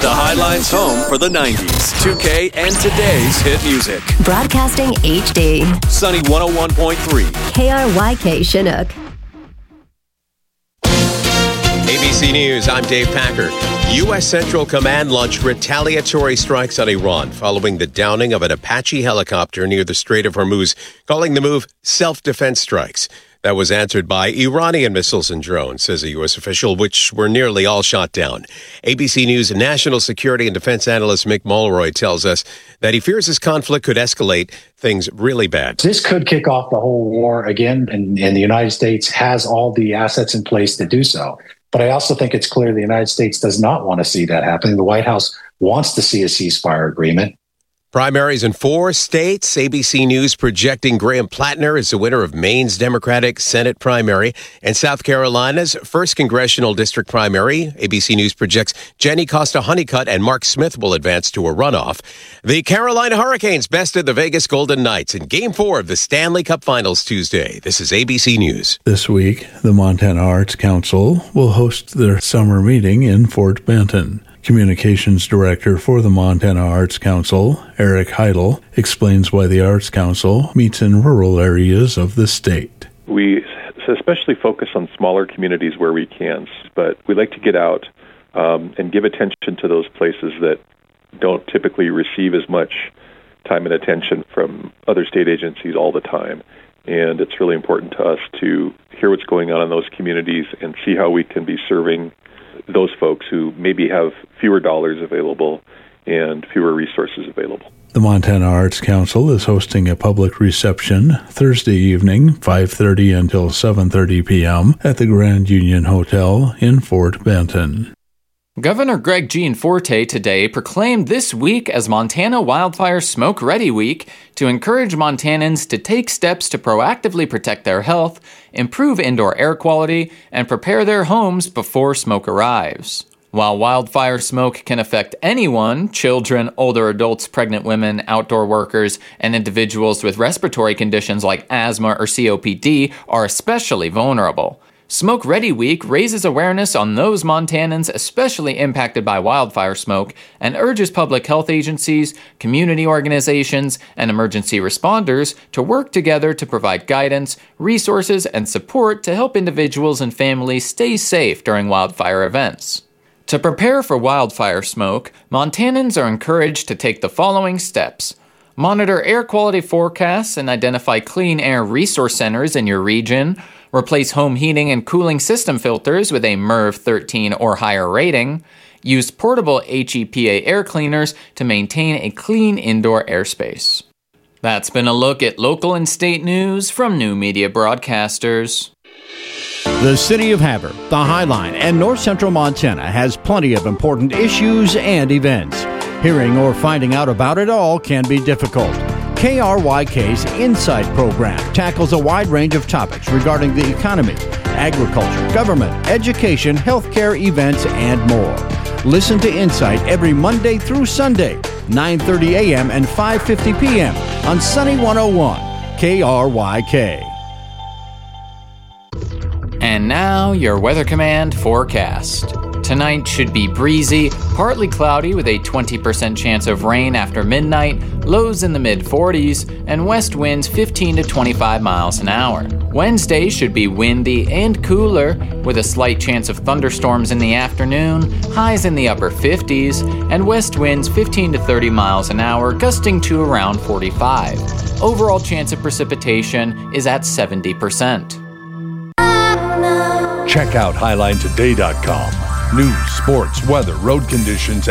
The Highline's home for the 90s, 2K, and today's hit music. Broadcasting HD. Sunny 101.3. KRYK Chinook. ABC News, I'm Dave Packer. U.S. Central Command launched retaliatory strikes on Iran following the downing of an Apache helicopter near the Strait of Hormuz, calling the move self-defense strikes. That was answered by Iranian missiles and drones, says a U.S. official, which were nearly all shot down. ABC News national security and defense analyst Mick Mulroy tells us that he fears this conflict could escalate things really bad. This could kick off the whole war again, and the United States has all the assets in place to do so. But I also think it's clear the United States does not want to see that happening. The White House wants to see a ceasefire agreement. Primaries in 4 states. ABC News projecting Graham Plattner as the winner of Maine's Democratic Senate primary and South Carolina's 1st Congressional District primary. ABC News projects Jenny Costa Honeycutt and Mark Smith will advance to a runoff. The Carolina Hurricanes bested the Vegas Golden Knights in Game 4 of the Stanley Cup Finals Tuesday. This is ABC News. This week, the Montana Arts Council will host their summer meeting in Fort Benton. Communications Director for the Montana Arts Council, Eric Heidel, explains why the Arts Council meets in rural areas of the state. We especially focus on smaller communities where we can, but we like to get out and give attention to those places that don't typically receive as much time and attention from other state agencies all the time. And it's really important to us to hear what's going on in those communities and see how we can be serving those folks who maybe have fewer dollars available and fewer resources available. The Montana Arts Council is hosting a public reception Thursday evening, 5:30 until 7:30 p.m. at the Grand Union Hotel in Fort Benton. Governor Greg Gianforte today proclaimed this week as Montana Wildfire Smoke Ready Week to encourage Montanans to take steps to proactively protect their health, improve indoor air quality, and prepare their homes before smoke arrives. While wildfire smoke can affect anyone, children, older adults, pregnant women, outdoor workers, and individuals with respiratory conditions like asthma or COPD are especially vulnerable. Smoke Ready Week raises awareness on those Montanans especially impacted by wildfire smoke and urges public health agencies, community organizations, and emergency responders to work together to provide guidance, resources, and support to help individuals and families stay safe during wildfire events. To prepare for wildfire smoke, Montanans are encouraged to take the following steps. Monitor air quality forecasts and identify clean air resource centers in your region. Replace home heating and cooling system filters with a MERV 13 or higher rating. Use portable HEPA air cleaners to maintain a clean indoor airspace. That's been a look at local and state news from New Media Broadcasters. The City of Havre, the Highline, and North Central Montana has plenty of important issues and events. Hearing or finding out about it all can be difficult. KRYK's Insight program tackles a wide range of topics regarding the economy, agriculture, government, education, healthcare, events, and more. Listen to Insight every Monday through Sunday, 9:30 a.m. and 5:50 p.m. on Sunny 101, KRYK. And now, your Weather Command forecast. Tonight should be breezy, partly cloudy with a 20% chance of rain after midnight, lows in the mid-40s, and west winds 15 to 25 miles an hour. Wednesday should be windy and cooler, with a slight chance of thunderstorms in the afternoon, highs in the upper 50s, and west winds 15 to 30 miles an hour, gusting to around 45. Overall chance of precipitation is at 70%. Check out HighlineToday.com. News, sports, weather, road conditions,